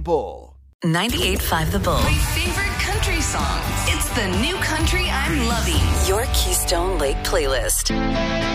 Bull. 98.5 The Bull. My favorite country songs. It's the new country I'm loving. Your Keystone Lake playlist.